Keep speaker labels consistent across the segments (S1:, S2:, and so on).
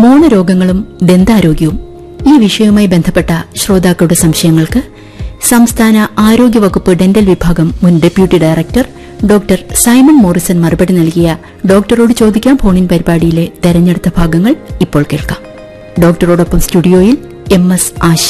S1: മോണരോഗങ്ങളും ദന്താരോഗ്യവും. ഈ വിഷയവുമായി ബന്ധപ്പെട്ട ശ്രോതാക്കളുടെ സംശയങ്ങൾക്ക് സംസ്ഥാന ആരോഗ്യവകുപ്പ് ഡെന്റൽ വിഭാഗം മുൻ deputy director doctor Simon Morrison മറുപടി നൽകിയ ഡോക്ടറോട് ചോദിക്കാം ഫോണിൻ പരിപാടിയിലെ തെരഞ്ഞെടുത്ത ഭാഗങ്ങൾ ഇപ്പോൾ കേൾക്കാം. ഡോക്ടറോടൊപ്പം സ്റ്റുഡിയോയിൽ MS ആശ.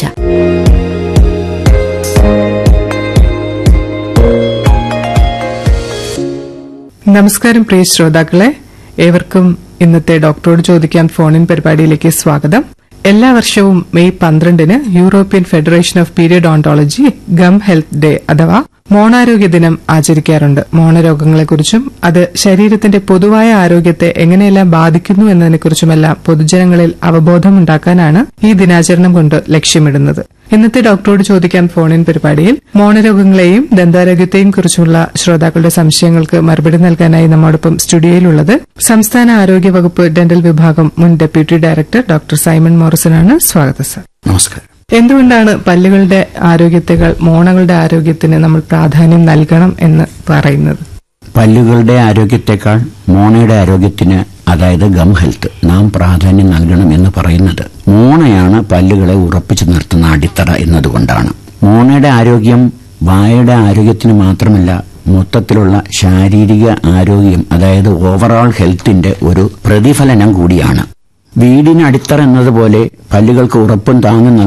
S2: നമസ്കാരം പ്രിയ ശ്രോതാക്കളെ, ഏവർക്കും ഇന്നത്തെ ഡോക്ടറോട് ചോദിക്കാൻ ഫോണിൻ പരിപാടിയിലേക്ക് സ്വാഗതം. എല്ലാ വർഷവും May 12 European federation of periodontology gum health day അഥവാ മോണാരോഗ്യ ദിനം ആചരിക്കാറുണ്ട്. മോണരോഗങ്ങളെക്കുറിച്ചും അത് ശരീരത്തിന്റെ പൊതുവായ ആരോഗ്യത്തെ എങ്ങനെയെല്ലാം ബാധിക്കുന്നു എന്നതിനെക്കുറിച്ചുമെല്ലാം പൊതുജനങ്ങളിൽ അവബോധമുണ്ടാക്കാനാണ് ഈ ദിനാചരണം കൊണ്ട് ലക്ഷ്യമിടുന്നത്. ഇന്നത്തെ ഡോക്ടറോട് ചോദിക്കാൻ ഫോണിൻ പരിപാടിയിൽ മോണരോഗങ്ങളെയും ദന്താരോഗ്യത്തെയും കുറിച്ചുള്ള ശ്രോതാക്കളുടെ സംശയങ്ങൾക്ക് മറുപടി നൽകാനായി നമ്മോടൊപ്പം സ്റ്റുഡിയോയിലുള്ളത് സംസ്ഥാന ആരോഗ്യ വകുപ്പ് ഡെന്റൽ വിഭാഗം മുൻ ഡെപ്യൂട്ടി ഡയറക്ടർ ഡോക്ടർ സൈമൺ മോറിസനാണ്. സ്വാഗതം സർ.
S3: നമസ്കാരം.
S2: എന്തുകൊണ്ടാണ് പല്ലുകളുടെ ആരോഗ്യത്തെക്കാൾ മോണകളുടെ ആരോഗ്യത്തിന് നമ്മൾ പ്രാധാന്യം നൽകണം എന്ന് പറയുന്നത്?
S3: പല്ലുകളുടെ ആരോഗ്യത്തെക്കാൾ മോണയുടെ ആരോഗ്യത്തിന്, അതായത് ഗം ഹെൽത്ത്, നാം പ്രാധാന്യം നൽകണം എന്ന് പറയുന്നത് മോണയാണ് പല്ലുകളെ ഉറപ്പിച്ചു നിർത്തുന്ന അടിത്തറ എന്നതുകൊണ്ടാണ്. മോണയുടെ ആരോഗ്യം വായയുടെ ആരോഗ്യത്തിന് മാത്രമല്ല, മൊത്തത്തിലുള്ള ശാരീരിക ആരോഗ്യം, അതായത് ഓവറോൾ ഹെൽത്തിന്റെ ഒരു പ്രതിഫലനം കൂടിയാണ്. വീടിന് അടിത്തറ എന്നതുപോലെ പല്ലുകൾക്ക് ഉറപ്പും താങ്ങും